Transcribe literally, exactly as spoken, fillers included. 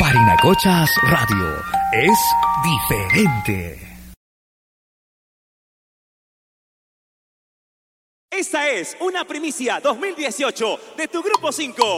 Parinacochas Radio es diferente. Esta es una primicia dos mil dieciocho de tu Grupo cinco.